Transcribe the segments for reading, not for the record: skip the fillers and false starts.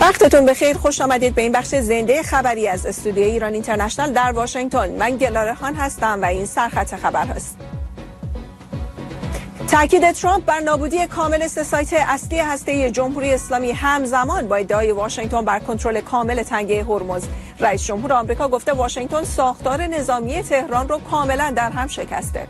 وقتتون بخیر، خوش آمدید به این بخش زنده خبری از استودیوی ایران اینترنشنال در واشنگتن. من گلاره خان هستم و این سرخط خبر هست. تاکید ترامپ بر نابودی کامل 3 سایت اصلی هسته‌ای جمهوری اسلامی همزمان با ادعای واشنگتن بر کنترل کامل تنگه هرمز. رئیس جمهور آمریکا گفته واشنگتن ساختار نظامی تهران رو کاملا در هم شکسته.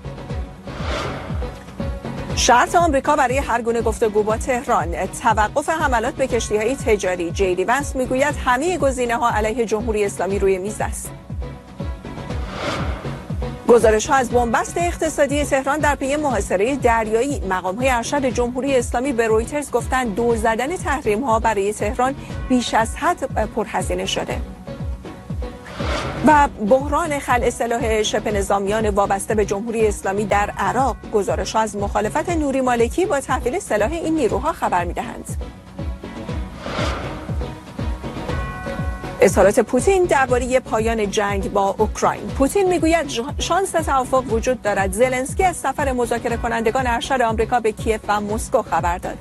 شرط آمریکا برای هر گونه گفتگو با تهران توقف حملات به کشتی‌های تجاری. جیدی ونس میگوید همه گزینه‌ها علیه جمهوری اسلامی روی میز است. گزارش‌ها از بنبست اقتصادی تهران در پی محاصره دریایی. مقام‌های ارشد جمهوری اسلامی به رویترز گفتند دور زدن تحریم‌ها برای تهران بیش از حد پرهزینه شده. و بحران خلع سلاح شبه نظامیان وابسته به جمهوری اسلامی در عراق. گزارش‌ها از مخالفت نوری مالکی با تحویل سلاح این نیروها خبر می‌دهند. اظهارات پوتین درباره پایان جنگ با اوکراین. پوتین میگوید شانس توافق وجود دارد. زلنسکی از سفر مذاکره کنندگان ارشد آمریکا به کیف و مسکو خبر داد.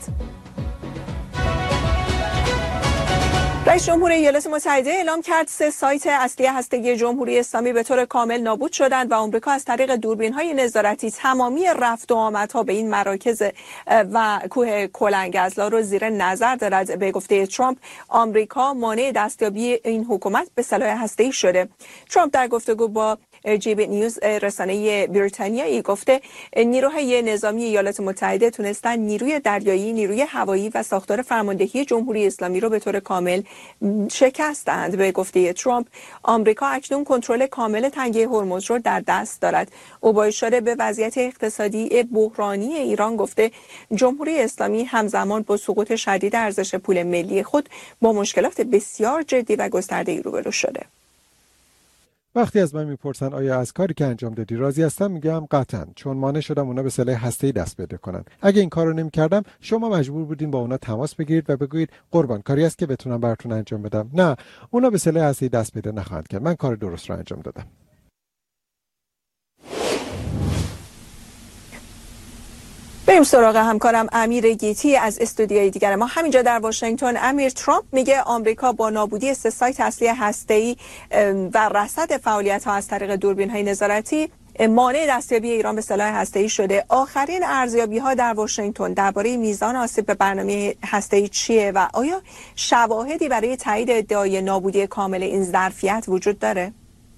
رئیس جمهور ایالات متحده اعلام کرد 3 سایت اصلی هسته‌ای جمهوری اسلامی به طور کامل نابود شدند و آمریکا از طریق دوربین‌های نظارتی تمامی رفت و آمدها به این مراکز و کوه کلنگزلا را زیر نظر دارد. به گفته ترامپ آمریکا مانع دستیابی این حکومت به سلاح هسته‌ای شده. ترامپ در گفتگو با جیبی نیوز رسانه بریتانیایی گفته نیروهای نظامی ایالات متحده تونستن نیروی دریایی، نیروی هوایی و ساختار فرماندهی جمهوری اسلامی رو به طور کامل شکستند. به گفته ترامپ آمریکا اکنون کنترل کامل تنگه هرمز رو در دست دارد. او با اشاره به وضعیت اقتصادی بحرانی ایران گفته جمهوری اسلامی همزمان با سقوط شدید ارزش پول ملی خود با مشکلات بسیار جدی و گسترده‌ای روبرو شده. وقتی از من میپرسن آیا از کاری که انجام دادی راضی هستم، میگم قطعاً، چون مانع شدم اونا به سلاح هسته‌ای دست پیدا کنن. اگه این کارو نمی‌کردم شما مجبور بودین با اونا تماس بگیرید و بگویید قربان کاری است که بتونم براتون انجام بدم. نه، اونا به سلاح هسته‌ای دست پیدا نخواهند کرد. من کار درست رو انجام دادم. بریم سراغ همکارم امیر گیتی از استودیوی دیگر ما همینجا در واشنگتن. امیر، ترامپ میگه آمریکا با نابودی 3 سایت اصلی هسته‌ای و رصد فعالیت‌ها از طریق دوربین‌های نظارتی مانع دستیابی ایران به سلاح هسته‌ای شده. آخرین ارزیابی‌ها در واشنگتن درباره میزان آسیب به برنامه هسته‌ای چیه و آیا شواهدی برای تایید ادعای نابودی کامل این ظرفیت وجود داره؟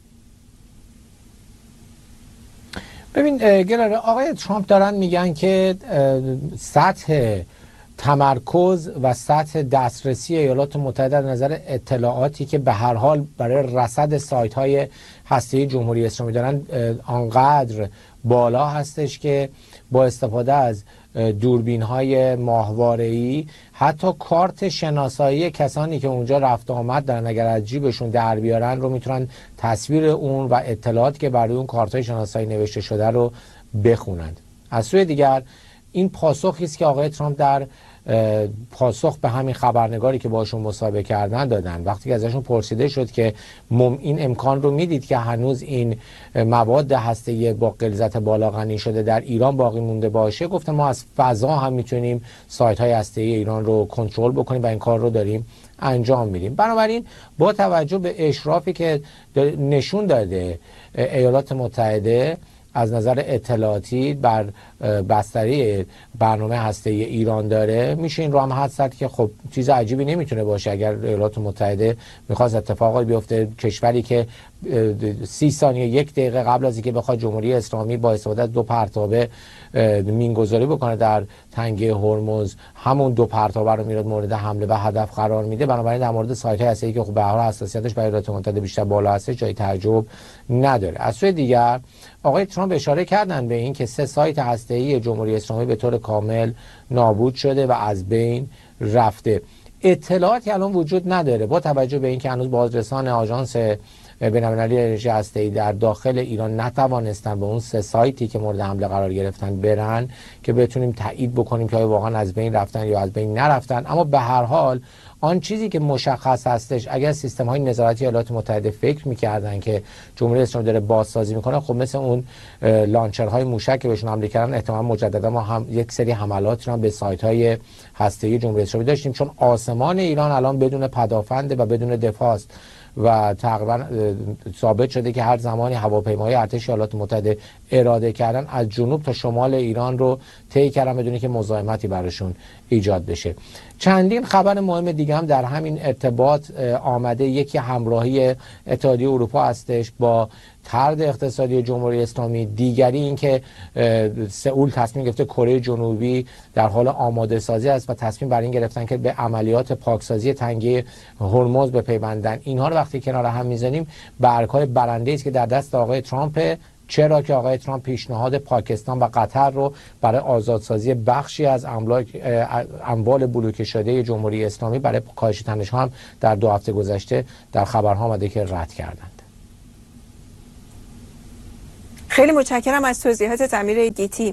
ببین گلاره، آقای ترامپ دارن میگن که سطح تمرکز و سطح دسترسی ایالات متحده از نظر اطلاعاتی که به هر حال برای رصد سایت‌های هسته‌ای جمهوری اسلامی دارن آنقدر بالا هستش که با استفاده از دوربین‌های ماهواره‌ای حتی کارت شناسایی کسانی که اونجا رفت و آمد دارن اگر از جیبشون در بیارن رو میتونن تصویر اون و اطلاعاتی که برای اون کارت‌های شناسایی نوشته شده رو بخونند. از سوی دیگر این پاسخی است که آقای ترامپ در پاسخ به همین خبرنگاری که باشون مصاحبه کردن دادن. وقتی که ازشون پرسیده شد که این امکان رو میدید که هنوز این مواد هسته‌ای با غلظت بالا غنی شده در ایران باقی مونده باشه، گفتم ما از فضا هم میتونیم سایت‌های هسته‌ای ایران رو کنترل بکنیم و این کار رو داریم انجام میدیم. بنابراین با توجه به اشرافی که نشون داده ایالات متحده از نظر اطلاعاتی بر بستری برنامه هسته‌ای ایران داره، میشه این رو هم حدس زد که خب چیز عجیبی نمیتونه باشه اگر ایالات متحده میخواست اتفاقی بیفته، کشوری که 30 ثانیه 1 دقیقه قبل از اینکه بخواد جمهوری اسلامی با استفاده از 2 پرتابه مینگذاری بکنه در تنگه هرمز، همون 2 پرتابه رو میاد مورد حمله و هدف قرار میده. بنابراین در مورد سایت هسته‌ای که خب به هر حال حساسیتش برای ایالات متحده بیشتر بالا هست جای تعجب نداره. از سوی دیگر آقای ترامپ اشاره کردن به این که 3 سایت هسته‌ای جمهوری اسلامی به طور کامل نابود شده و از بین رفته. اطلاعاتی الان وجود نداره با توجه به اینکه هنوز بازرسان آژانس بین‌المللی انرژی هسته‌ای در داخل ایران نتوانستن به اون 3 سایتی که مورد حمله قرار گرفتن برن که بتونیم تایید بکنیم که واقعا از بین رفتن یا از بین نرفتن. اما به هر حال آن چیزی که مشخص هستش، اگر سیستم‌های نظارتی ایالات متحده فکر می‌کردن که جمهوری اسلامی داره بازسازی میکنه، خب مثل اون لانچرهای موشک که بهشون حمله کردن احتمالاً مجددا ما هم یک سری حملات رو به سایت‌های هسته‌ای جمهوری اسلامی داشتیم، چون آسمان ایران الان بدون پدافند و بدون دفاع است و تقریبا ثابت شده که هر زمانی هواپیماهای ارتش ایالات متحده اراده کردن از جنوب تا شمال ایران رو طی کردن بدون که مزاحمتی براشون ایجاد بشه. چندین خبر مهم دیگه هم در همین ارتباط آمده. یکی همراهی اتحادیه اروپا هستش با طرد اقتصادی جمهوری اسلامی، دیگری این که سئول تصمیم گرفته کره جنوبی در حال آماده سازی است و تصمیم بر این گرفتن که به عملیات پاکسازی تنگه هرمز بپیوندن. اینها رو وقتی کنار هم میزنیم برگ‌های برنده است که در دست آقای ترامپ، چرا که آقای ترامپ پیشنهاد پاکستان و قطر رو برای آزادسازی بخشی از اموال بلوکه شده جمهوری اسلامی برای کاهش تنش‌ها هم در 2 هفته گذشته در خبرها آمده که رد کردند. خیلی متشکرم از توضیحات امیر گیتی.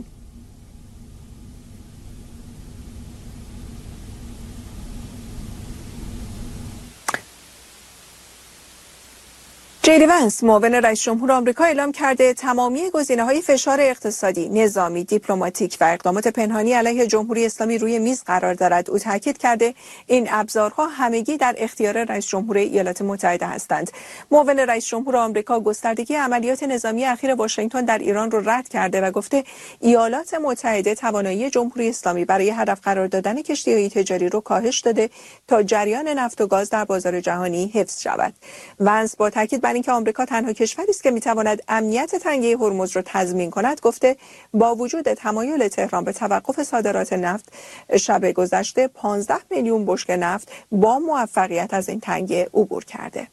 جی دی ونس معاون رئیس جمهور آمریکا اعلام کرده تمامی گزینه‌های فشار اقتصادی، نظامی، دیپلماتیک و اقدامات پنهانی علیه جمهوری اسلامی روی میز قرار دارد. او تاکید کرده این ابزارها همگی در اختیار رئیس جمهور ایالات متحده هستند. معاون رئیس جمهور آمریکا گستردگی عملیات نظامی اخیر واشنگتن در ایران را رد کرده و گفته ایالات متحده توانایی جمهوری اسلامی برای هدف قرار دادن کشتی‌های تجاری را کاهش داده تا جریان نفت و گاز در بازار جهانی حفظ شود. ونس با تاکید بر اینکه آمریکا تنها کشوری است که میتواند امنیت تنگه هرمز را تضمین کند، گفته با وجود تمایل تهران به توقف صادرات نفت، شب گذشته 15 میلیون بشکه نفت با موفقیت از این تنگه عبور کرده.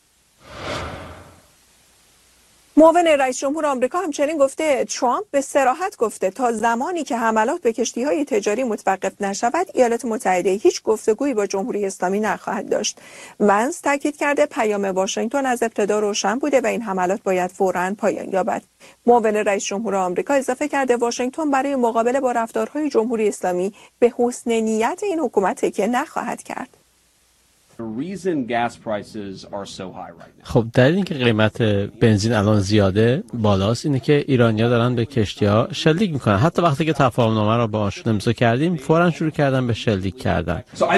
معاون رئیس جمهور آمریکا همچنین گفته ترامپ به صراحت گفته تا زمانی که حملات به کشتی‌های تجاری متوقف نشود، ایالات متحده هیچ گفتگویی با جمهوری اسلامی نخواهد داشت. ونس تاکید کرده پیام واشنگتن از ابتدا روشن بوده و این حملات باید فوراً پایان یابد. معاون رئیس جمهور آمریکا اضافه کرده واشنگتن برای مقابله با رفتارهای جمهوری اسلامی به حسن نیت این حکومت تکیه نخواهد کرد. خب دلیل اینکه قیمت بنزین الان زیاده بالاست اینه که ایرانی‌ها دارن به کشتی‌ها شلیک میکنن. حتی وقتی که تفاهم‌نامه رو باهاشون امضا کردیم فوراً شروع کردن به شلیک کردن.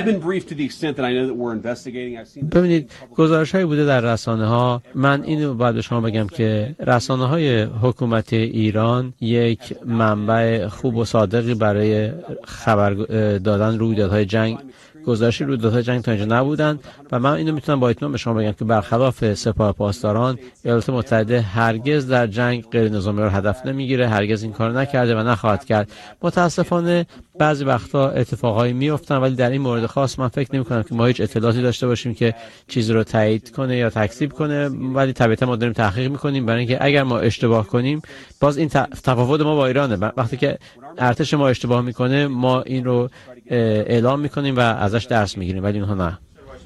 ببینید گزارش‌هایی بوده در رسانه‌ها. من اینو باید به شما بگم که رسانه‌های حکومت ایران یک منبع خوب و صادقی برای خبر دادن رویدادهای جنگ، گزارش رویدادهای جنگ تا اینجا نبودن و من اینو میتونم با اطمینان به شما بگم که برخلاف سپاه پاسداران، ایالات متحده هرگز در جنگ غیر نظامی رو هدف نمیگیره، هرگز این کارو نکرده و نخواهد کرد. متاسفانه بعضی وقتا اتفاقایی میافتن ولی در این مورد خاص من فکر نمی‌کنم که ما هیچ اطلاعاتی داشته باشیم که چیزی رو تایید کنه یا تکذیب کنه، ولی طبیعتا ما داریم تحقیق می‌کنیم برای اینکه اگر ما اشتباه کنیم، باز این تفاوت ما با ایرانه. وقتی که ارتش ما اشتباه میکنه ما این رو اعلام میکنیم و ازش درس میگیریم، ولی اونها نه.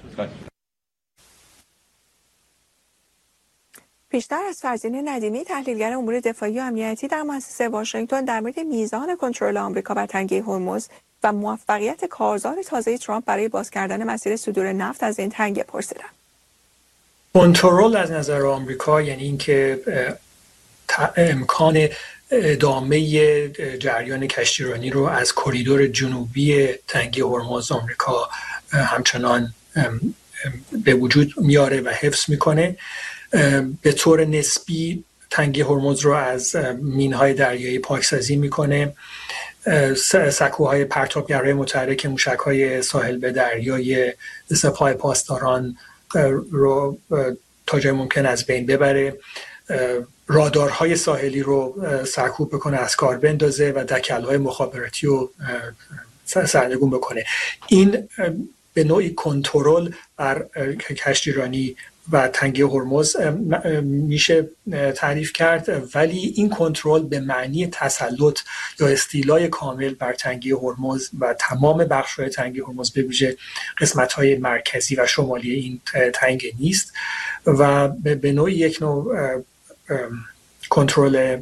بیشتر از فرزین ندیمی، تحلیلگر امور دفاعی و امنیتی در مؤسسه واشنگتن، در مورد میزان کنترل آمریکا بر تنگه هرمز و موفقیت کارزار تازه ترامپ برای باز کردن مسیر صدور نفت از این تنگه پرسیدم. کنترل از نظر آمریکا یعنی اینکه امکان ادامه جریان کشتیرانی رو از کریدور جنوبی تنگه هرمز آمریکا همچنان به وجود میاره و حفظ میکنه. به طور نسبی تنگه هرمز رو از مینهای دریایی پاکسازی میکنه. سکوهای پرتابگرای متحرک موشک‌های ساحل به دریای سپاه پاسداران رو تا جای ممکن از بین ببره. رادارهای ساحلی رو سرکوب بکنه، از کار بندازه و دکل‌های مخابراتی رو سرنگون بکنه. این به نوعی کنترل بر کشتیرانی و تنگه هرمز میشه تعریف کرد، ولی این کنترل به معنی تسلط یا استیلای کامل بر تنگه هرمز و تمام بخش‌های تنگه هرمز به ویژه قسمت‌های مرکزی و شمالی این تنگه نیست و به نوعی یک نوع کنترل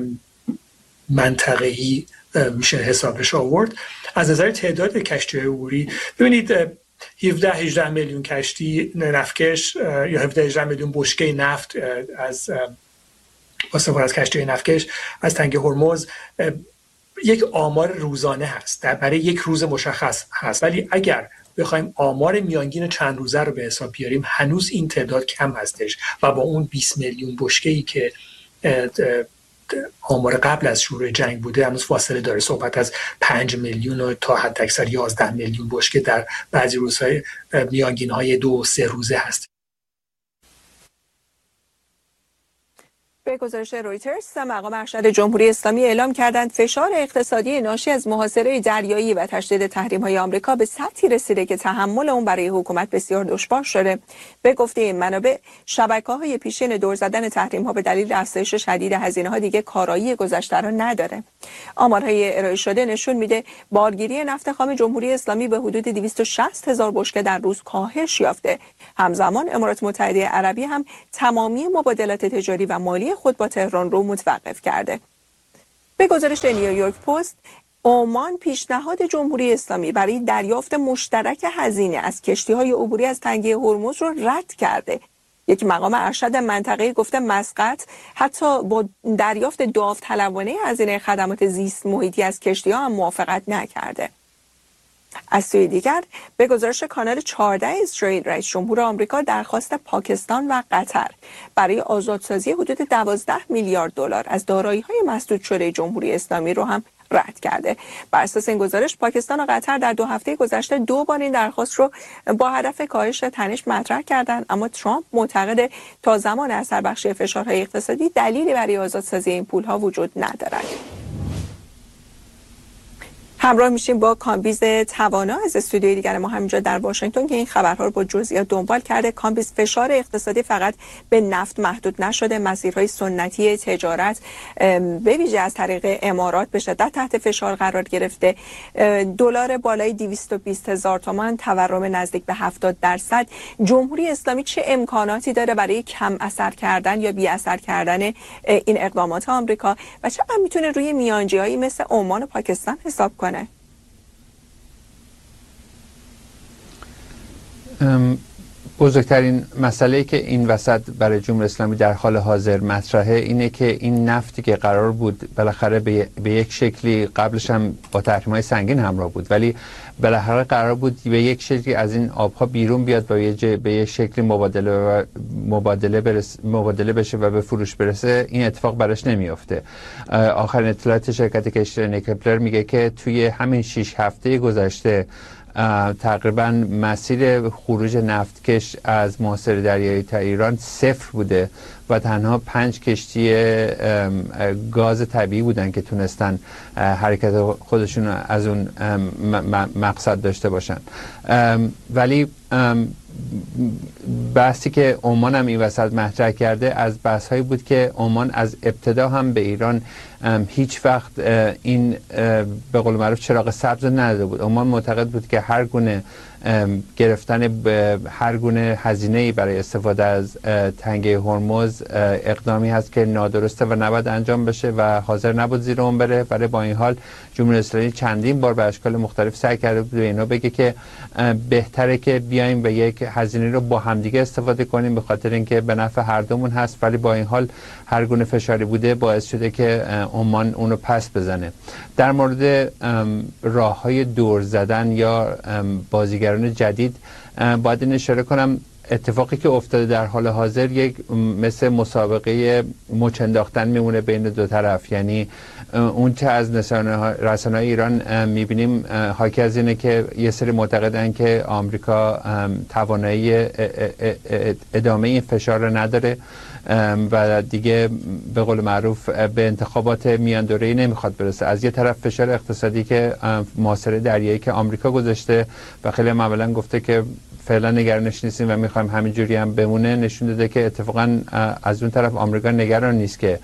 منطقه‌ای میشه حسابش آورد. از نظر تعداد کشتی‌های عبوری ببینید 17-18 میلیون کشتی نفتکش یا 17-18 میلیون بشکه نفت از استفاده از کشتی نفتکش از تنگه هرمز یک آمار روزانه هست، برای یک روز مشخص هست، ولی اگر بخوایم آمار میانگین چند روزه رو به حساب بیاریم هنوز این تعداد کم هستش و با اون 20 میلیون بشکه‌ای که آمار قبل از شروع جنگ بوده هنوز فاصله داره. صحبت از 5 میلیون تا حداکثر 11 میلیون بشکه در بعضی روزهای میانگین‌های 2-3 روزه هست. به گزارش رویترز، مقام ارشد جمهوری اسلامی اعلام کردند فشار اقتصادی ناشی از محاصره دریایی و تشدید تحریم‌های آمریکا به سطحی رسیده که تحمل اون برای حکومت بسیار دشوار شده. به گفته این منابع، شبکه‌های پیشین دور زدن تحریم‌ها به دلیل افزایش شدید هزینه‌ها دیگه کارایی گذشته را نداره. آمارهای ارائه شده نشون میده بارگیری نفت خام جمهوری اسلامی به حدود 260,000 بشکه در روز کاهش یافته. همزمان امارات متحده عربی هم تمامی مبادلات تجاری و مالی خود با تهران رو متوقف کرده. به گزارش نیویورک پست، عمان پیشنهاد جمهوری اسلامی برای دریافت مشترک هزینه از کشتی‌های عبوری از تنگه هرمز رو رد کرده. یک مقام ارشد منطقه‌ای گفته مسقط حتی با دریافت داوطلبانه هزینه خدمات زیست محیطی از کشتی‌ها هم موافقت نکرده. از سوی دیگر، به گزارش کانال 14 اسرائیل، رئیس جمهور آمریکا درخواست پاکستان و قطر برای آزادسازی حدود 12 میلیارد دلار از دارایی‌های مسدود شده جمهوری اسلامی رو هم رد کرده. بر اساس این گزارش، پاکستان و قطر در 2 هفته گذشته 2 بار این درخواست رو با هدف کاهش تنش مطرح کردند، اما ترامپ معتقد تا زمان اثربخشی فشارهای اقتصادی دلیلی برای آزادسازی این پول‌ها وجود ندارد. همراه میشیم با کامبیز توانا از استودیوی دیگر ما همینجا در واشنگتن که این خبرها رو با جزئیات دنبال کرده. کامبیز، فشار اقتصادی فقط به نفت محدود نشده، مسیرهای سنتی تجارت به ویژه از طریق امارات به شدت تحت فشار قرار گرفته. دلار بالای 220,000 تومان، تورم نزدیک به 70%. جمهوری اسلامی چه امکاناتی داره برای کم اثر کردن یا بی اثر کردن این اقدامات آمریکا و چقدر میتونه روی میانجی‌هایی مثل عمان و پاکستان حساب کنه؟ بزرگترین مسئله که این وسط برای جمهوری اسلامی در حال حاضر مطرحه اینه که این نفتی که قرار بود بالاخره به یک شکلی، قبلش هم با تحریم‌های سنگین همراه بود، ولی بالاخره قرار بود به یک شکلی از این آبها بیرون بیاد و به یک شکلی مبادله بشه و به فروش برسه. این اتفاق براش نمیافته. آخرین اطلاعات شرکت کشتیرانی کپلر میگه که توی همین 6 هفته گذشته تقریبا مسیر خروج نفتکش از محاصره دریایی تا ایران 0 بوده و تنها 5 کشتی گاز طبیعی بودن که تونستن حرکت خودشون از اون مقصد داشته باشن. ولی بحثی که عمان هم این وسط مطرح کرده از بحث‌هایی بود که عمان از ابتدا هم به ایران هیچ وقت این به قول معروف چراغ سبز نداده بود. عمان معتقد بود که هر گونه گرفتن هر گونه هزینه‌ای برای استفاده از تنگه هرمز اقدامی هست که نادرسته و نباید انجام بشه و حاضر نبود زیر اون بره. برای با این حال جمهوری اسلامی چندین بار به اشکال مختلف سعی کرده بود به اینا بگه که بهتره که بیایم به یک هزینه رو با همدیگه استفاده کنیم به خاطر اینکه به نفع هر دومون هست، ولی با این حال هر گونه فشاری بوده باعث شده که عمان اونو پس بزنه. در مورد راه‌های دور زدن یا بازیگران جدید باید این اشاره کنم اتفاقی که افتاده در حال حاضر یک مثل مسابقه مچ انداختن میمونه بین دو طرف. یعنی اون چه از رسانه‌های ایران میبینیم حاکی از اینه که یه سری معتقدن که آمریکا توانایی ادامه این فشار رو نداره و دیگه به قول معروف به انتخابات میان دوره‌ای نمیخواد برسه. از یه طرف فشار اقتصادی که محاصره دریایی که آمریکا گذاشته و خیلی معمولا گفته که فعلا نگرانش نیستیم و میخوایم همینجوری هم بمونه، نشون داده که اتفاقا از اون طرف آمریکا نگران نیست که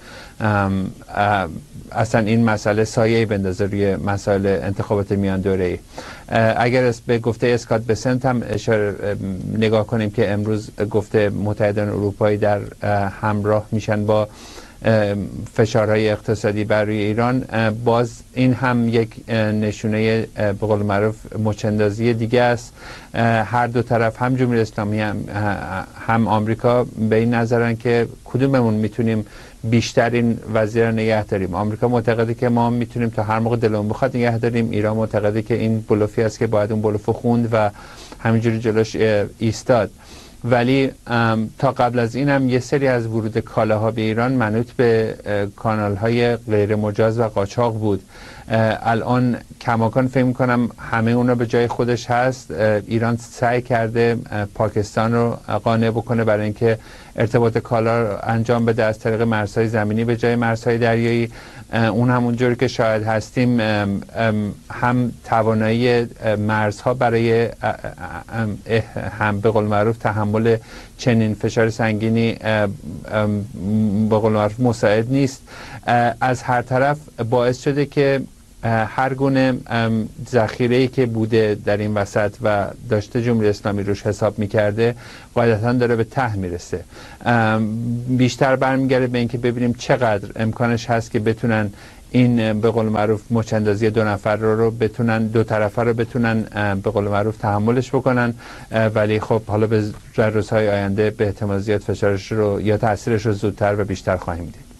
اصلا این مسئله سایه‌ای بندازه روی مسائل انتخابات میان دوره‌ای. اگر به گفته اسکات بسنت هم نگاه کنیم که امروز گفته متحدان اروپایی در همراه میشن با فشارهای اقتصادی بر روی ایران، باز این هم یک نشونه به قول معروف مچندازی دیگه است. هر دو طرف، هم جمهوری اسلامی هم آمریکا، به این نظرن که کدوممون میتونیم بیشتر این وضعیت رو نگه داریم. آمریکا معتقده که ما میتونیم تا هر موقع دلمون بخواد نگه داریم، ایران معتقده که این بلوفی است که باید اون بلوفو خوند و همینجوری جلوش ایستاد. ولی تا قبل از این هم یه سری از ورود کالاها به ایران منوط به کانال‌های غیر مجاز و قاچاق بود. الان کماکان فکر می‌کنم همه اونا به جای خودش هست. ایران سعی کرده پاکستان رو قانع بکنه برای اینکه ارتباط کالا رو انجام بده از طریق مرزهای زمینی به جای مرزهای دریایی. اون همونجوری که شاهد هستیم هم توانایی مرزها برای هم به قول معروف تحمل چنین فشار سنگینی به قول معروف مساعد نیست. از هر طرف باعث شده که هر گونه ذخیره‌ای که بوده در این وسط و داشته جمهوری اسلامی روش حساب می‌کرده قاعدتاً داره به ته میرسه. بیشتر برمیگرده به اینکه ببینیم چقدر امکانش هست که بتونن این به قول معروف مچندازی دو نفر رو بتونن، دو طرفه رو بتونن به قول معروف تحملش بکنن. ولی خب حالا به روزهای آینده به احتمال زیاد فشارش رو یا تاثیرش رو زودتر و بیشتر خواهیم دید.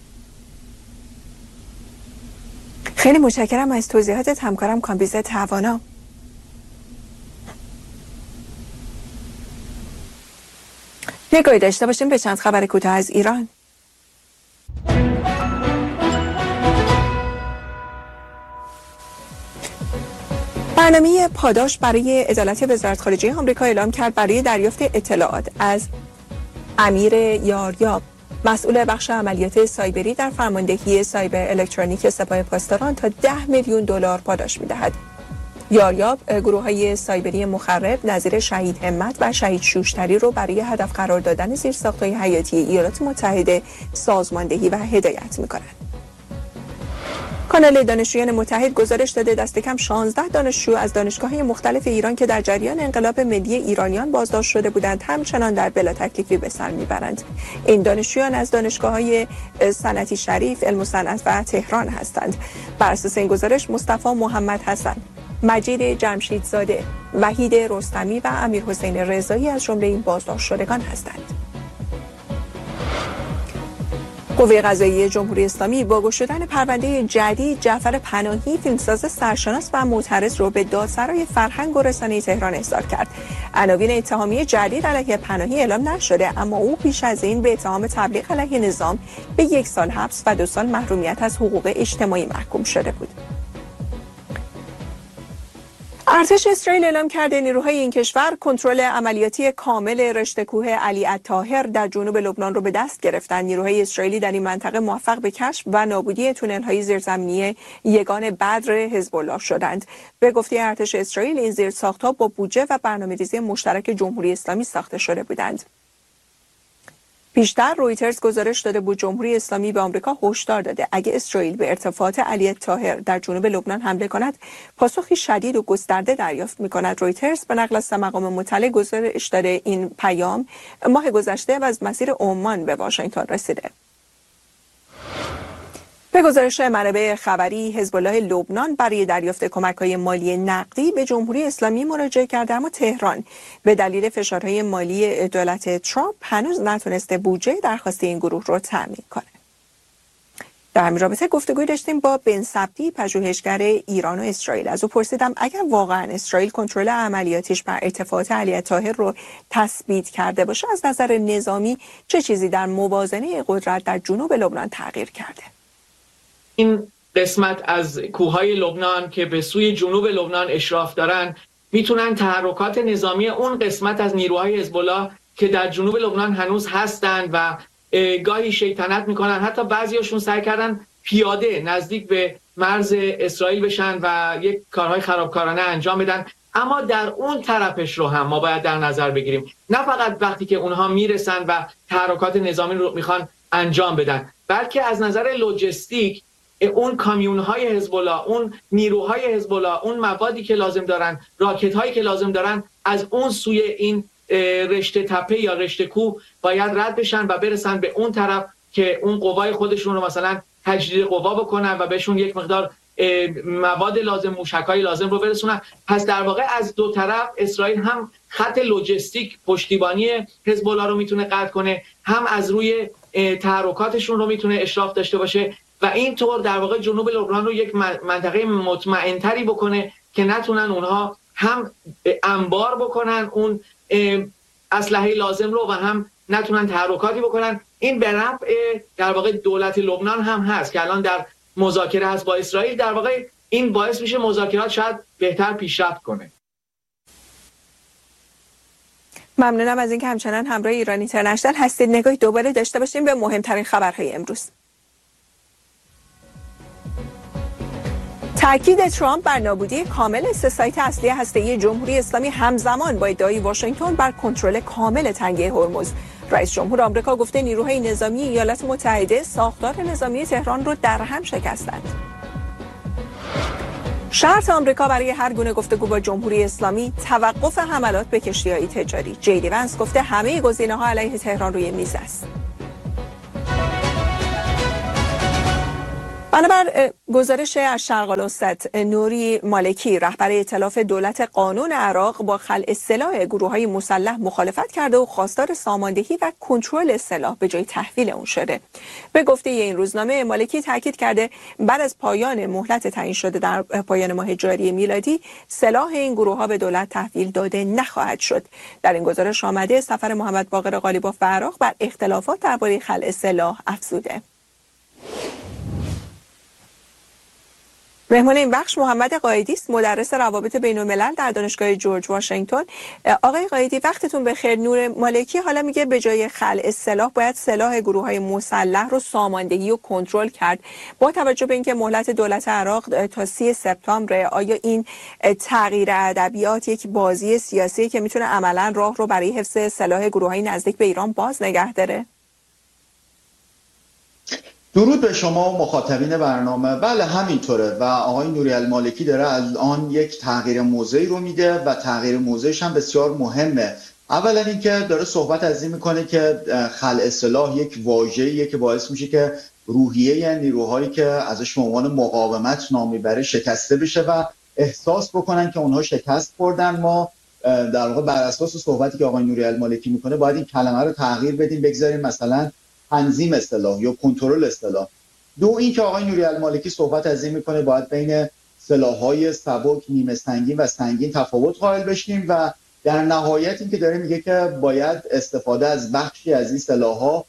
خیلی متشکرم از توضیحاتت همکارم کامبیز توانا. نگاهی داشته باشیم به چند خبر کوتاه از ایران. برنامه پاداش برای عدالت وزارت خارجه آمریکا اعلام کرد برای دریافت اطلاعات از امیر یاریاب، مسئول بخش عملیات سایبری در فرماندهی سایبر الکترونیک سپاه پاسداران، تا 10 میلیون دلار پاداش می‌دهد. یاریاب گروه‌های سایبری مخرب نظیر شهید همت و شهید شوشتری رو برای هدف قرار دادن زیرساخت‌های حیاتی ایالات متحده سازماندهی و هدایت می‌کند. کانال دانشجویان متحد گزارش داده دست کم 16 دانشجو از دانشگاه‌های مختلف ایران که در جریان انقلاب ملی ایرانیان بازداشت شده بودند همچنان در بلا تکلیفی به سر میبرند. این دانشجویان از دانشگاه‌های صنعتی شریف، علم و صنعت و تهران هستند. بر اساس این گزارش مصطفی محمد حسن، مجید جمشیدزاده، وحید رستمی و امیرحسین رضایی از جمله این بازداشت شدگان هستند. قوه قضاییه جمهوری اسلامی با گشودن شدن پرونده جدید جعفر پناهی، فیلمساز سرشناس و معترض رو به دادسرای فرهنگ و رسانه تهران احضار کرد. عناوین اتهامی جدید علیه پناهی اعلام نشده، اما او پیش از این به اتهام تبلیغ علیه نظام به 1 سال حبس و 2 سال محرومیت از حقوق اجتماعی محکوم شده بود. ارتش اسرائیل اعلام کرده نیروهای این کشور کنترل عملیاتی کامل رشته کوه علی الطاهر در جنوب لبنان رو به دست گرفتند. نیروهای اسرائیلی در این منطقه موفق به کشف و نابودی تونل‌های زیرزمینی یگان بدر حزب الله شدند. به گفته ارتش اسرائیل این زیرساخت‌ها با بودجه و برنامه‌ریزی مشترک جمهوری اسلامی ساخته شده بودند. پیشتر رویترز گزارش داده بود جمهوری اسلامی به آمریکا هشدار داده اگه اسرائیل به ارتفاعات علی الطاهر در جنوب لبنان حمله کند پاسخی شدید و گسترده دریافت می‌کند. رویترز به نقل از مقام مطلع گزارش داده این پیام ماه گذشته و از مسیر عمان به واشنگتن رسیده. به گزارش منابع خبری حزب الله لبنان برای دریافت کمک‌های مالی نقدی به جمهوری اسلامی مراجعه کرده، اما تهران به دلیل فشارهای مالی دولت ترامپ هنوز نتونسته بودجه درخواست این گروه رو تأمین کنه. در همین رابطه گفتگوی داشتیم با بن سبتی، پژوهشگر ایران و اسرائیل. از او پرسیدم اگر واقعا اسرائیل کنترل عملیاتش بر ارتفاعات علی الطاهر رو تثبیت کرده باشه، از نظر نظامی چه چیزی در موازنه قدرت در جنوب لبنان تغییر کرده؟ این قسمت از کوههای لبنان که به سوی جنوب لبنان اشراف دارن میتونن تحرکات نظامی اون قسمت از نیروهای حزب الله که در جنوب لبنان هنوز هستند و گاهی شیطنت میکنن، حتی بعضیاشون سعی کردن پیاده نزدیک به مرز اسرائیل بشن و یک کارهای خرابکارانه انجام بدن. اما در اون طرفش رو هم ما باید در نظر بگیریم، نه فقط وقتی که اونها میرسن و تحرکات نظامی رو میخوان انجام بدن، بلکه از نظر لوجستیک اون کامیون‌های حزب الله، اون نیروهای حزب الله، اون موادی که لازم دارن، راکت‌هایی که لازم دارن، از اون سوی این رشته تپه یا رشته کوه باید رد بشن و برسن به اون طرف که اون قوای خودشون رو مثلا تجدید قوا بکنن و بهشون یک مقدار مواد لازم، موشک‌های لازم رو برسونن. پس در واقع از دو طرف اسرائیل هم خط لوجستیک پشتیبانی حزب الله رو میتونه قطع کنه، هم از روی تحرکاتشون رو میتونه اشراف داشته باشه و اینطور در واقع جنوب لبنان رو یک منطقه مطمئن‌تری بکنه که نتونن اونها هم انبار بکنن اون اسلحه لازم رو و هم نتونن تحرکاتی بکنن. این به نفع در واقع دولت لبنان هم هست که الان در مذاکره هست با اسرائیل. در واقع این باعث میشه مذاکرات شاید بهتر پیشرفت کنه. ممنونم از اینکه همچنان همراه ایران اینترنشنال هستید. نگاهی دوباره داشته باشیم به مهمترین خبرهای امروز. تاکید ترامپ بر نابودی کامل 3 سایت اصلی هسته‌ای جمهوری اسلامی همزمان با ادعای واشنگتن بر کنترل کامل تنگه هرمز. رئیس جمهور آمریکا گفته نیروهای نظامی ایالات متحده ساختار نظامی تهران رو در هم شکستند. شرط آمریکا برای هر گونه گفتگو با جمهوری اسلامی توقف حملات به کشتی‌های تجاری. جی دی ونس گفته همه گزینه‌ها علیه تهران روی میز است. بنابر گزارش از شرق الاوسط، نوری مالکی رهبر ائتلاف دولت قانون عراق با خلع سلاح گروه‌های مسلح مخالفت کرده و خواستار ساماندهی و کنترل سلاح به جای تحویل اون شده. به گفته این روزنامه، مالکی تاکید کرده بعد از پایان مهلت تعیین شده در پایان ماه جاری میلادی سلاح این گروه‌ها به دولت تحویل داده نخواهد شد. در این گزارش آمده سفر محمد باقر غالیباف به عراق بر اختلافات درباره خلع سلاح افزوده. مهمان این بخش محمد قائدی است، مدرس روابط بین‌الملل در دانشگاه جورج واشنگتن. آقای قائدی وقتتون بخیر. نور مالکی حالا میگه به جای خلع سلاح باید سلاح گروه‌های مسلح رو ساماندهی و کنترل کرد. با توجه به اینکه مهلت دولت عراق تا 30 سپتامبر، آیا این تغییر ادبیات یک بازی سیاسی که میتونه عملاً راه رو برای حفظ سلاح گروه‌های نزدیک به ایران باز نگه داره؟ درود به شما و مخاطبین برنامه. بله همینطوره و آقای نوری المالکی داره الان یک تغییر موضعی رو میده و تغییر موضعش هم بسیار مهمه. اولا اینکه داره صحبت از این میکنه که خلع سلاح یک واژه‌ایه که باعث میشه که روحیه نیروهایی که ازش به عنوان مقاومت نام میبره شکسته بشه و احساس بکنن که اونها شکست خوردن. ما در واقع بر اساس صحبتی که آقای نوری المالکی میکنه باید این کلمه رو تغییر بدیم، بگذاریم مثلا تنظیم اصطلاح یا کنترل اصطلاح. دو این که آقای نوری المالکی صحبت از این میکنه باید بین سلاح‌های سبک، نیمه سنگین و سنگین تفاوت قائل بشیم و در نهایت این که داره میگه که باید استفاده از بخشی از این سلاح‌ها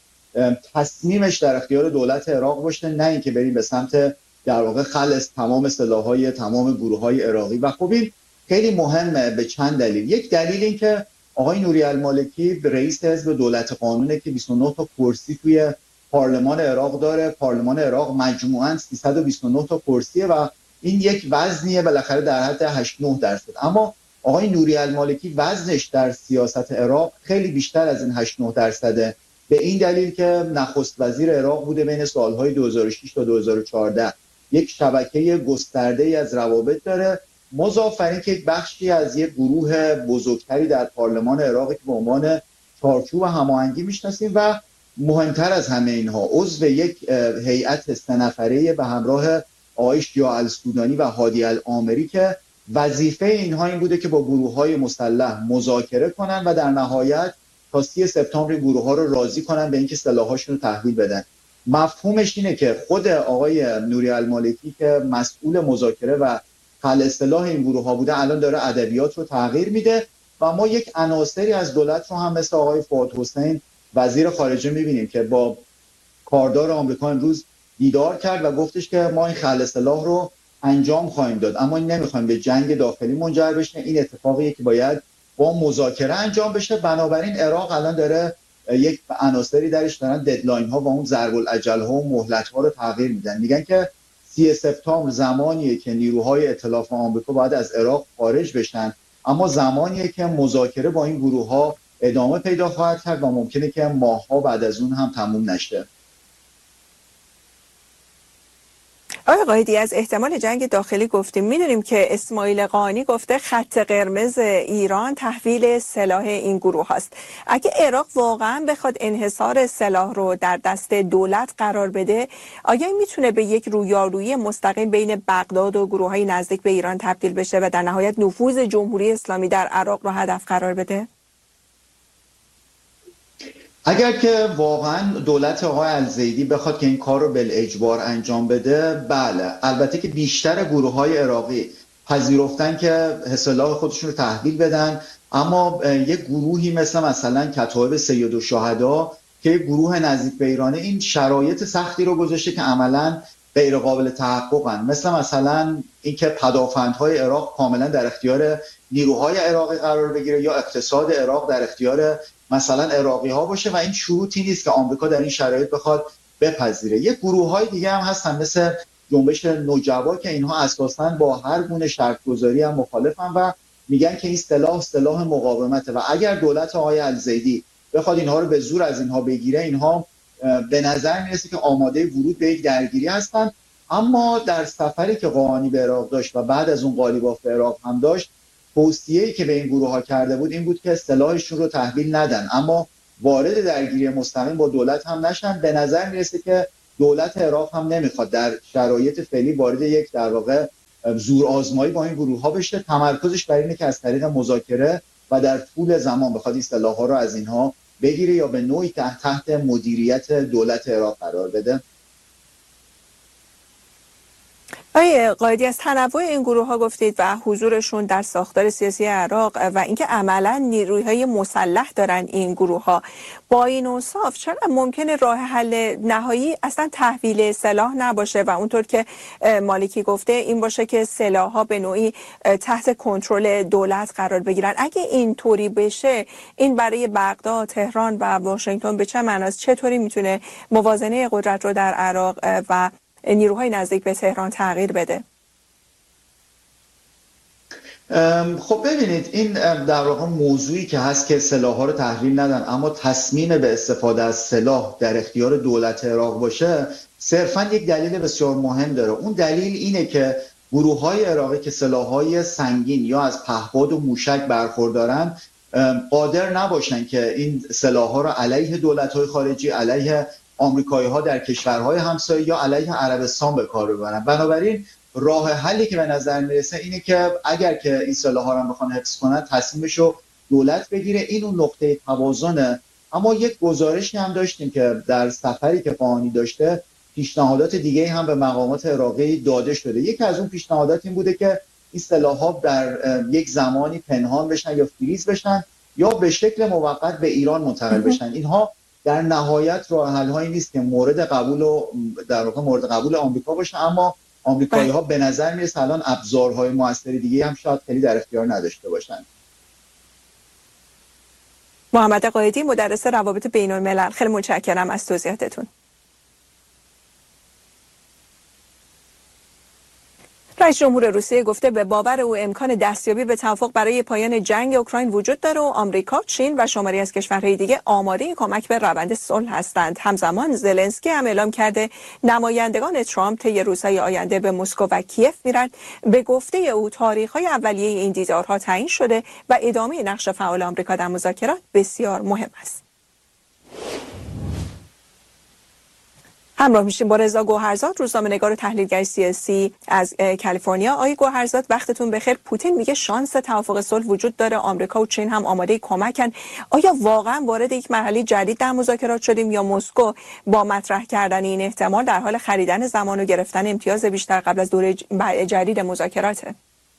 تصمیمش در اختیار دولت عراق باشه، نه اینکه بریم به سمت در واقع خلع تمام سلاح‌های تمام گروه‌های عراقی. و خب این خیلی مهمه به چند دلیل. یک دلیل این که آقای نوری المالکی رئیس حزب دولت قانونه که 29 تا کرسی توی پارلمان عراق داره. پارلمان عراق مجموعاً 329 تا کرسیه و این یک وزنیه بالاخره در حد 8-9%. اما آقای نوری المالکی وزنش در سیاست عراق خیلی بیشتر از این 8-9%. به این دلیل که نخست وزیر عراق بوده بین سالهای 2006 تا 2014. یک شبکه گسترده‌ای از روابط داره. مضاف بر این که یک بخشی از یک گروه بزرگتری در پارلمان عراق که به عنوان چارچوب هماهنگی میشناسیم و مهمتر از همه اینها عضو یک هیئت 3 نفره‌ای به همراه آقای شیاع السودانی و هادی العامری که وظیفه اینها این بوده که با گروه‌های مسلح مذاکره کنن و در نهایت تا 30 سپتامبر گروه‌ها رو راضی کنن به اینکه سلاح‌هاشون رو تحویل بدن. مفهومش اینه که خود آقای نوری المالکی که مسئول مذاکره و خلع سلاح این گروه ها بوده الان داره ادبیات رو تغییر میده و ما یک عناصری از دولت رو هم مثل آقای فؤاد حسین وزیر خارجه میبینیم که با کاردار آمریکا امروز دیدار کرد و گفتش که ما این خلع سلاح رو انجام خواهیم داد اما نمیخوایم به جنگ داخلی منجر بشه. این اتفاقیه که باید با مذاکره انجام بشه. بنابراین عراق الان داره یک عناصری درش دارن ددلاین ها و اون ضرب الاجل ها و مهلت ها رو تغییر میدن. میگن که 30 سپتامبر زمانیه که نیروهای ائتلاف آمریکا باید از عراق خارج بشن، اما زمانیه که مذاکره با این گروه ها ادامه پیدا خواهد کرد و ممکنه که ماه‌ها بعد از اون هم تموم نشه. آقای قائدی، از احتمال جنگ داخلی گفتیم. میدونیم که اسماعیل قانی گفته خط قرمز ایران تحویل سلاح این گروه هست. اگه عراق واقعا بخواد انحصار سلاح رو در دست دولت قرار بده، آیا میتونه به یک رویارویی مستقیم بین بغداد و گروه‌های نزدیک به ایران تبدیل بشه و در نهایت نفوذ جمهوری اسلامی در عراق رو هدف قرار بده؟ اگر که واقعا دولت آقای الزیدی بخواد که این کار رو بالاجبار انجام بده، بله، البته که بیشتر گروه‌های عراقی پذیرفتن که سلاح خودشون رو تحویل بدن، اما یک گروهی مثلا کتایب سید الشهدا که یک گروه نزدیک به ایرانه، این شرایط سختی رو گذاشته که عملاً غیر قابل تحققن، مثلا اینکه پدافندهای عراق کاملا در اختیار نیروهای عراقی قرار بگیره یا اقتصاد عراق در اختیار مثلا عراقی ها باشه و این شروطی نیست که آمریکا در این شرایط بخواد بپذیره. یک گروه‌های دیگه هم هستن مثل جنبش نوجوا که اینها اساساً با هر گونه شرط‌گذاری هم مخالفن و میگن که این سلاح مقاومته و اگر دولت آقای الزیدی بخواد اینها رو به زور از اینها بگیره، اینها به نظر میرسه که آماده ورود به یک درگیری هستن. اما در سفری که قانی به عراق داشت و بعد از اون قالیباف به عراق هم داشت، توصیه‌ای که به این گروه‌ها کرده بود این بود که سلاحشون رو تحویل ندن، اما وارد درگیری مستقیم با دولت هم نشن. به نظر میرسه که دولت عراق هم نمیخواد در شرایط فعلی وارد یک در واقع زور آزمایی با این گروه‌ها بشه. تمرکزش بر اینه که از طریق مذاکره و در طول زمان بخواد این سلاح‌ها رو از اینها بگیره یا به نوعی تحت مدیریت دولت عراق قرار بده. آقای قائدی، از تنوع این گروه ها گفتید و حضورشون در ساختار سیاسی عراق و اینکه عملا نیروهای مسلح دارن این گروه ها. با این اوصاف چرا ممکنه راه حل نهایی اصلا تحویل سلاح نباشه و اونطور که مالکی گفته این باشه که سلاح ها به نوعی تحت کنترل دولت قرار بگیرن؟ اگه این طوری بشه، این برای بغداد، تهران و واشنگتن به چه معناست؟ چطوری میتونه موازنه قدرت رو در عراق و نیروهای نزدیک به تهران تغییر بده؟ خب ببینید، این در واقع موضوعی که هست که سلاح‌ها رو تحویل ندن اما تصمیم به استفاده از سلاح در اختیار دولت عراق باشه، صرفاً یک دلیل بسیار مهم داره. اون دلیل اینه که گروه‌های عراقی که سلاح‌های سنگین یا از پهپاد و موشک برخوردارن قادر نباشن که این سلاح‌ها رو علیه دولت‌های خارجی، علیه آمریکایی‌ها در کشورهای همسایه یا علیه عربستان به کار ببرن. بنابراین راه حلی که به نظر میرسه اینه که اگر که این سلاح‌ها رو بخوان حفظ کنن، تصمیمشو دولت بگیره. این اون نقطه توازنه. اما یک گزارشی هم داشتیم که در سفری که قانی داشته، پیشنهادات دیگه هم به مقامات عراقی داده شده. یکی از اون پیشنهادات این بوده که این سلاح‌ها در یک زمانی پنهان بشن یا فریز بشن یا به شکل موقت به ایران منتقل بشن. اینها در نهایت راه حل‌هایی نیست که مورد قبول آمریکا باشه، اما آمریکایی‌ها به نظر میرسه الان ابزارهای موثر دیگه هم شاید خیلی در اختیار نداشته باشن. محمد قائدی، مدرس روابط بین‌الملل، خیلی متشکرم از توضیحاتتون. رئیس جمهور روسیه گفته به باور او امکان دستیابی به توافق برای پایان جنگ اوکراین وجود داره و آمریکا، چین و شماری از کشورهای دیگه آماده کمک به روند صلح هستند. همزمان زلنسکی هم اعلام کرده نمایندگان ترامپ طی روزهای آینده به مسکو و کیف میرن. به گفته او تاریخ‌های اولیه این دیدارها تعیین شده و ادامه نقش فعال آمریکا در مذاکرات بسیار مهم است. همراه میشیم با رضا گوهرزاد، روزنامه‌نگار و تحلیلگر سیاسی از کالیفرنیا. آقای گوهرزاد، وقتتون بخیر. پوتین میگه شانس توافق صلح وجود داره، آمریکا و چین هم آماده کمکن. آیا واقعا وارد یک مرحله جدید در مذاکرات شدیم یا مسکو با مطرح کردن این احتمال در حال خریدن زمان و گرفتن امتیاز بیشتر قبل از دوره جدید مذاکراته؟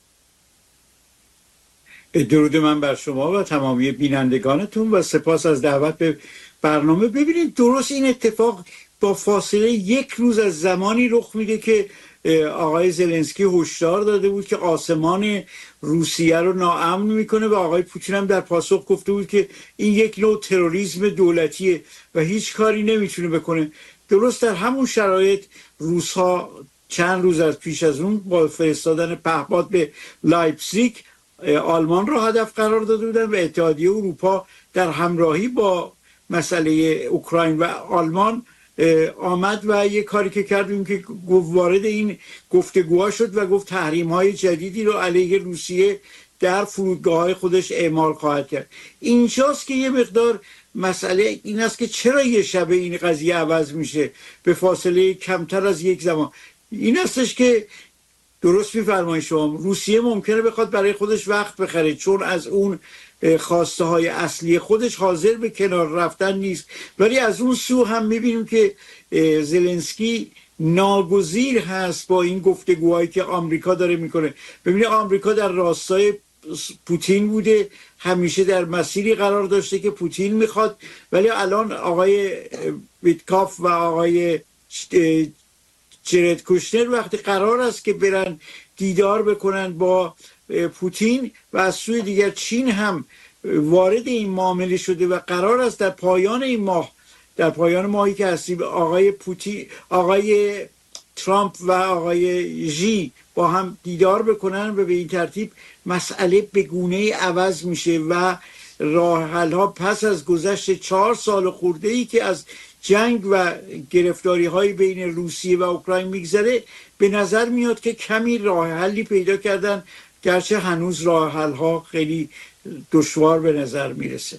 درود من بر شما و تمامی بینندگانتون و سپاس از دعوت به برنامه. ببینید، درست این اتفاق با فاصله یک روز از زمانی رخ میده که آقای زلنسکی هشدار داده بود که آسمان روسیه رو ناامن میکنه و آقای پوتین هم در پاسخ گفته بود که این یک نوع تروریسم دولتیه و هیچ کاری نمیتونه بکنه. درست در همون شرایط روس‌ها چند روز از پیش از اون با فرستادن پهپاد به لایپزیگ آلمان را هدف قرار داده بودن و اتحادیه اروپا در همراهی با مسئله اوکراین و آلمان آمد و یک کاری که کردیم که وارد این گفتگوها شد و گفت تحریم‌های جدیدی رو علیه روسیه در فرودگاه‌های خودش اعمال خواهد کرد. اینجاست که یه مقدار مسئله این است که چرا یه شبه این قضیه عوض میشه به فاصله کمتر از یک زمان. این استش که درست میفرمایید شما، روسیه ممکنه بخواد برای خودش وقت بخره چون از اون خواسته های اصلی خودش حاضر به کنار رفتن نیست، ولی از اون سو هم میبینیم که زلنسکی ناگزیر هست با این گفتگوهایی که آمریکا داره میکنه. ببینید آمریکا در راستای پوتین بوده، همیشه در مسیری قرار داشته که پوتین میخواد، ولی الان آقای ویتکاف و آقای جرد کوشنر وقتی قرار است که برن دیدار بکنن با پوتین و از سوی دیگر چین هم وارد این معامله شده و قرار است در پایان این ماه، در پایان ماهی که هستیم، آقای ترامپ و آقای ژی با هم دیدار بکنن و به این ترتیب مسئله به گونه‌ای عوض میشه و راه حل‌ها پس از گذشت 4 سال خورده‌ای که از جنگ و گرفتاری های بین روسیه و اوکراین میگذره، به نظر میاد که کمی راه حلی پیدا کردن، گرچه هنوز راه حل ها خیلی دشوار به نظر میرسه.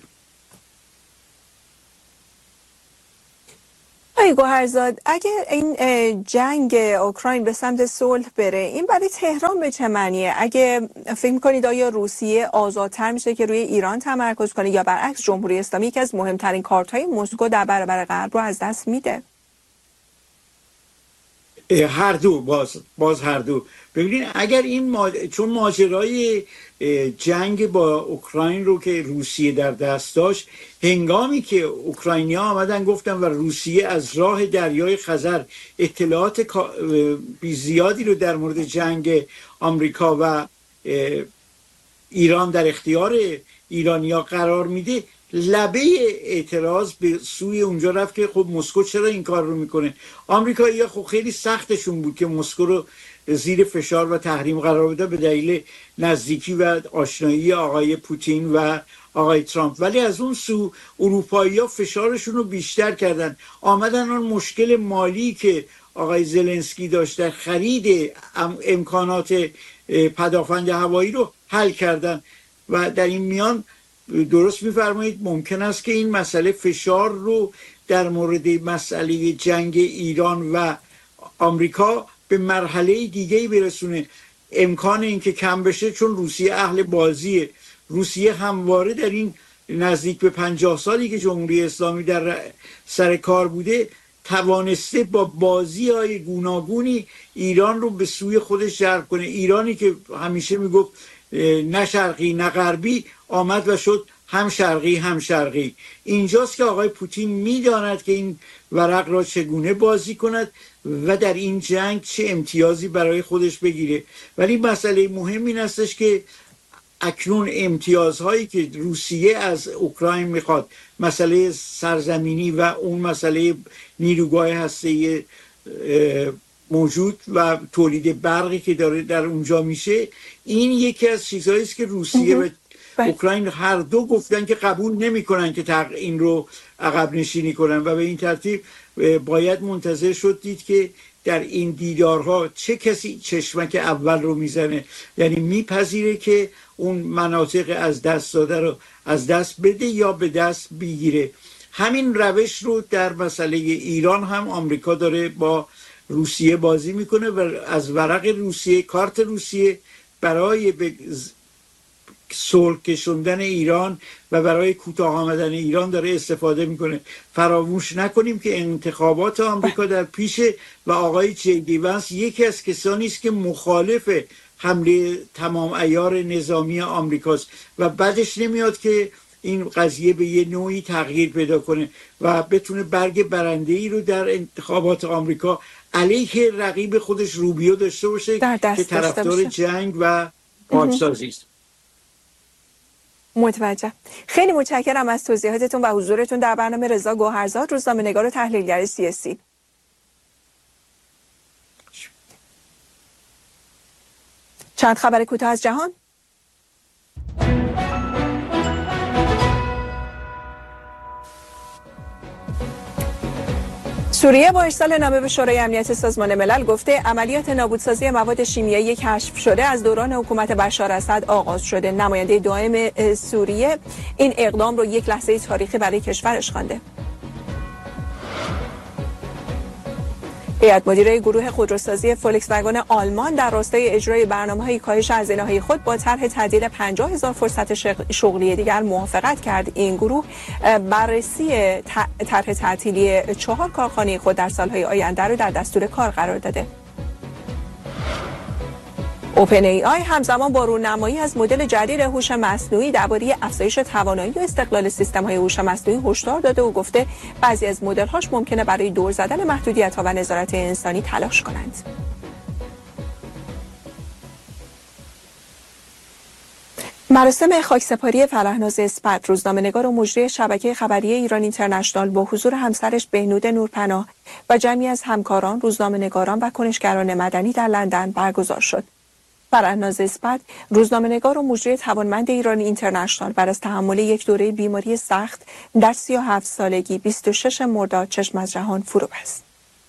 آقای گوهرزاد، اگر این جنگ اوکراین به سمت صلح بره، این برای تهران به چه معنیه؟ اگه فکر میکنید آیا روسیه آزادتر میشه که روی ایران تمرکز کنه یا برعکس جمهوری اسلامی که از مهمترین کارت‌های مسکو در برابر غرب رو از دست میده؟ هر دو، باز هر دو. ببینید اگر این چون ماجرای جنگ با اوکراین رو که روسیه در دست داشت، هنگامی که اوکراینیا آمدن گفتن و روسیه از راه دریای خزر اطلاعات زیادی رو در مورد جنگ آمریکا و ایران در اختیار ایرانیا قرار میده، لبه اعتراض به سوی اونجا رفت که خب مسکو چرا این کار رو میکنه. آمریکایی‌ها خب خیلی سختشون بود که مسکو رو زیر فشار و تحریم قرار بده به دلیل نزدیکی و آشنایی آقای پوتین و آقای ترامپ، ولی از اون سو اروپایی‌ها فشارشون رو بیشتر کردن، آمدن اون مشکل مالی که آقای زلنسکی داشت در خرید امکانات پدافند هوایی رو حل کردن و در این میان درست میفرمایید ممکن است که این مسئله فشار رو در مورد مسئله جنگ ایران و آمریکا به مرحله دیگه‌ای برسونه. امکان این که کم بشه چون روسیه اهل بازیه. روسیه همواره در این نزدیک به 50 سالی که جمهوری اسلامی در سر کار بوده توانسته با بازی‌های گوناگونی ایران رو به سوی خودش جلب کنه. ایرانی که همیشه میگفت نه شرقی نه غربی آمد و شد هم شرقی هم شرقی. اینجاست که آقای پوتین میداند که این ورق را چگونه بازی کند و در این جنگ چه امتیازی برای خودش بگیره. ولی مسئله مهم این استش که اکنون امتیازهایی که روسیه از اوکراین میخواد، مسئله سرزمینی و اون مسئله نیروگاه هسته‌ای موجود و تولید برقی که داره در اونجا میشه، این یکی از چیزهایی است که روسیه و اوکراین هر دو گفتن که قبول نمیکنن که این رو عقب نشینی کنن و به این ترتیب باید منتظر شد دید که در این دیدارها چه کسی چشمک اول رو میزنه، یعنی میپذیره که اون مناطق از دست داده رو از دست بده یا به دست بگیره. همین روش رو در مسئله ایران هم آمریکا داره با روسیه بازی میکنه و از ورق روسیه، کارت روسیه برای به صلح کشوندن ایران و برای کوتاه آمدن ایران داره استفاده میکنه. فراموش نکنیم که انتخابات آمریکا در پیشه و آقای جی دی وانس یکی از کسانی است که مخالف حمله تمام عیار نظامی آمریکاست و بعدش نمیاد که این قضیه به یه نوعی تغییر پیدا کنه و بتونه برگ برنده‌ای رو در انتخابات آمریکا علیه رقیب خودش روبیو داشته باشه که طرفدار جنگ و پاکسازی است. متوجه. خیلی متشکرم از توضیحاتتون و حضورتون در برنامه. رضا گوهرزاد، روزنامه‌نگار و تحلیلگر سیاسی. چند خبر کوتاه از جهان. سوریه با ارسال نامه به شورای امنیت سازمان ملل گفته عملیات نابودسازی مواد شیمیایی کشف شده از دوران حکومت بشار اسد آغاز شده. نماینده دائم سوریه این اقدام رو یک لحظه تاریخی برای کشورش خوانده. هیئت مدیره گروه خودروسازی فولکس واگن آلمان در راستای اجرای برنامه‌های کاهش هزینه‌های خود با طرح تعدیل 50,000 فرصت شغلی دیگر موافقت کرد. این گروه بررسی طرح تعطیلی 4 کارخانه خود در سالهای آینده را در دستور کار قرار داده. اوپن ای آی همزمان با رونمایی از مدل جدید هوش مصنوعی درباره افزایش توانایی و استقلال سیستم‌های هوش مصنوعی هشدار داده و گفته بعضی از مدل‌هاش ممکنه برای دور زدن محدودیت‌ها و نظارت انسانی تلاش کنند. مراسم خاکسپاری فرهناز اسپت، روزنامه‌نگار و مجری شبکه خبری ایران اینترنشنال با حضور همسرش بهنود نورپناه و جمعی از همکاران، روزنامه‌نگاران و کنشگران مدنی در لندن برگزار شد. فرهناز اسپت، روزنامه‌نگار و مجری توانمند ایران اینترنشنال، بعد از تحمل یک دوره بیماری سخت در 37 سالگی 26 مرداد چشم از جهان فرو بست.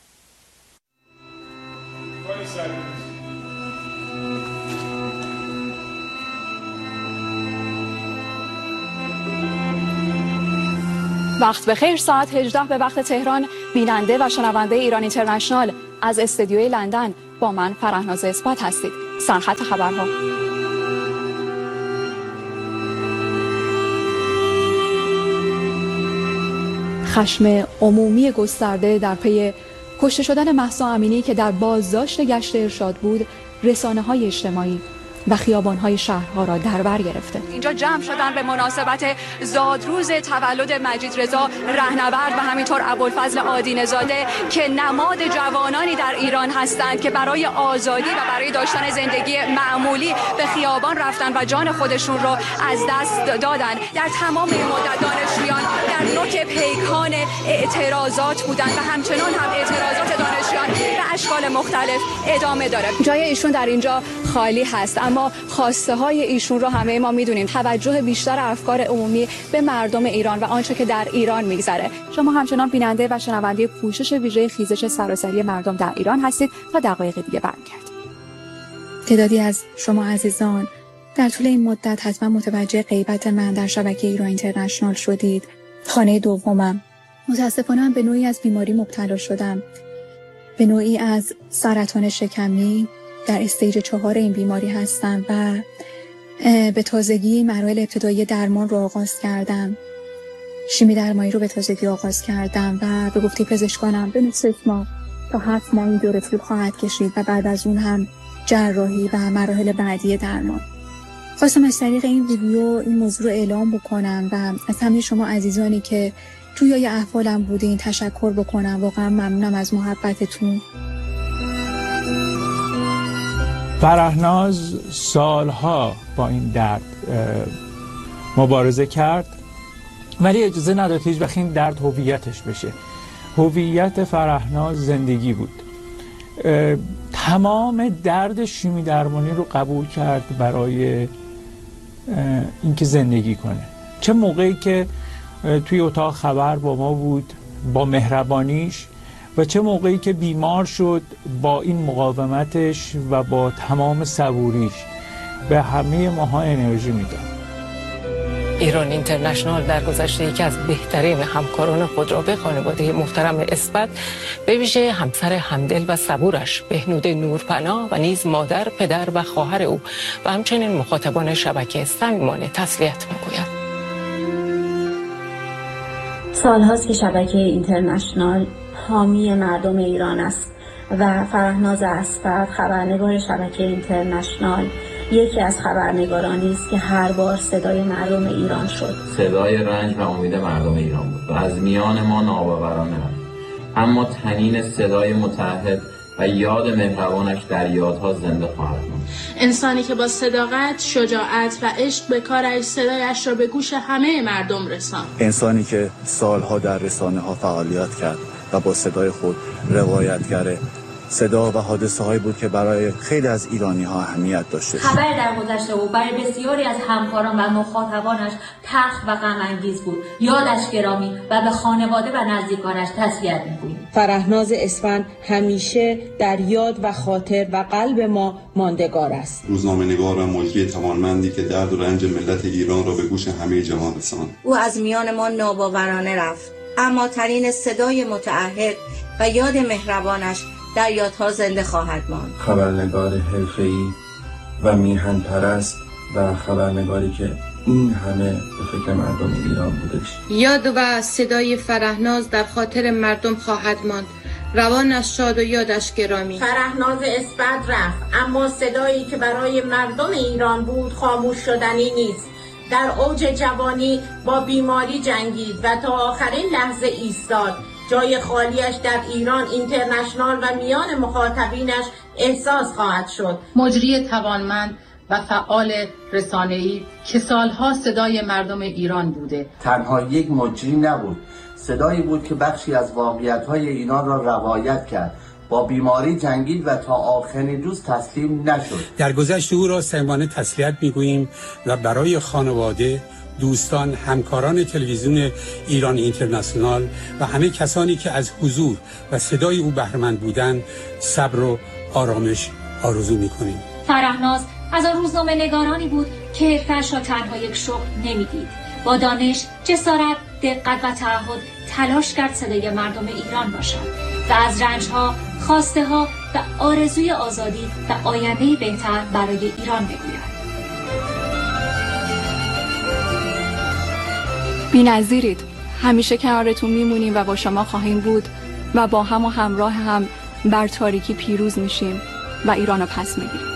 وقت بخیر. ساعت 18 به وقت تهران. بیننده و شنونده ایران اینترنشنال از استودیوی لندن با من فرهناز اسپت هستید. سرخط خبرها. خشم عمومی گسترده در پی کشته شدن مهسا امینی که در بازداشت گشت ارشاد بود، رسانه‌های اجتماعی و خیابان‌های شهرها را در بر گرفته. اینجا جمع شدن به مناسبت زادروز تولد مجید رضا رهنورد و همینطور ابوالفضل آدینه‌زاده که نماد جوانانی در ایران هستند که برای آزادی و برای داشتن زندگی معمولی به خیابان رفتن و جان خودشون رو از دست دادن. در تمام این مدت دانشجویان در نوک پیکان اعتراضات بودند و همچنان هم اعتراضات دانشجویان به اشکال مختلف ادامه داره. جای ایشون در اینجا خالی هست، اما خواسته های ایشون رو همه ما میدونیم. توجه بیشتر افکار عمومی به مردم ایران و آنچه که در ایران میگذره. شما همچنان بیننده و شنونده پوشش ویژه خیزش سراسری مردم در ایران هستید. تا دقایق دیگه برمیگردیم. تعدادی از شما عزیزان در طول این مدت حتما متوجه غیبت من در شبکه ایران اینترنشنال شدید. خانه دومم. متاسفانه به نوعی از بیماری مبتلا شدم. به نوعی از سرطان شکمی. در استیج 4 این بیماری هستم و به تازگی مراحل ابتدایی درمان رو آغاز کردم. شیمی درمانی رو به تازگی آغاز کردم و به گفته پزشکانم به 6 ماه تا 7 ماه این دوره طول خواهد کشید و بعد از اون هم جراحی و مراحل بعدی درمان. خواستم از طریق این ویدیو این موضوع رو اعلام بکنم و از همه شما عزیزانی که توی احوالم بودین تشکر بکنم. واقعا ممنونم از محبتتون. فرهناز سالها با این درد مبارزه کرد ولی اجازه نداد هیچ وقت این درد هویتش بشه. هویت فرهناز زندگی بود. تمام درد شیمی درمانی رو قبول کرد برای اینکه زندگی کنه. چه موقعی که توی اتاق خبر با ما بود با مهربانیش و چه موقعی که بیمار شد با این مقاومتش و با تمام صبوریش به همه ماها انرژی میداد. ایران اینترنشنال در گذشته یکی از بهترین همکاران خود را به خانواده محترم اسپت به ویژه همسر همدل و صبورش بهنود نورپناه و نیز مادر، پدر و خواهر او و همچنین مخاطبان شبکه صمیمانه تسلیت میگوید. سالهاست که شبکه اینترنشنال حامی مردم ایران است و فرهناز اسپت خبرنگار شبکه اینترنشنال یکی از خبرنگارانی است که هر بار صدای مردم ایران شد. صدای رنج و امید مردم ایران بود و از میان ما ناباورانه رفت، اما طنین صدای متعهد و یاد مهربانش در یادها زنده خواهد ماند. انسانی که با صداقت، شجاعت و عشق به کارش صدایش را به گوش همه مردم رساند. انسانی که سالها در رسانه‌ها فعالیت کرد و با صدای خود روایتگر صدا و حادثه هایی بود که برای خیلی از ایرانی ها اهمیت داشته. خبر در گذشته او برای بسیاری از همکاران و مخاطبانش تلخ و غم انگیز بود. یادش گرامی و به خانواده و نزدیکانش تسلیت می‌گوییم. فرهناز اسفند همیشه در یاد و خاطر و قلب ما ماندگار است. روزنامه‌نگار و ملکی توانمندی که درد و رنج ملت ایران را به گوش همه جهان رساند. او از میان ما ناباورانه رفت، اما ترین صدای متعهد و یاد مهربانش در یادها زنده خواهد ماند. خبرنگار حرفه‌ای و میهن پرست و خبرنگاری که این همه به فکر مردم ایران بودش. یاد و صدای فرهناز در خاطر مردم خواهد ماند. روانش شاد و یادش گرامی. فرهناز اسفند رفت، اما صدایی که برای مردم ایران بود خاموش شدنی نیست. در اوج جوانی با بیماری جنگید و تا آخرین لحظه ایستاد. جای خالیش در ایران اینترنشنال و میان مخاطبینش احساس خواهد شد. مجری توانمند و فعال رسانه‌ای که سالها صدای مردم ایران بوده. تنها یک مجری نبود، صدایی بود که بخشی از واقعیت‌های ایران را روایت کرد. با بیماری جنگید و تا آخرین روز تسلیم نشد. در گذشت او را صمیمانه تسلیت می‌گوییم و برای خانواده، دوستان، همکاران تلویزیون ایران اینترنشنال و همه کسانی که از حضور و صدای او بهره‌مند بودند صبر و آرامش آرزو می‌کنیم. فرهناز از آن روزنامه‌نگارانی بود که حرفه‌اش را تنها یک شغل نمی‌دید. با دانش، جسارت، دقت و تعهد تلاش کرد صدای مردم ایران باشد و از رنج‌ها، خواسته‌ها و آرزوی آزادی و آینده‌ای بهتر برای ایران بگوید. بی‌نظیرید. همیشه کنارتون میمونیم و با شما خواهیم بود و با هم و همراه هم بر تاریکی پیروز میشیم و ایران رو پس میگیریم.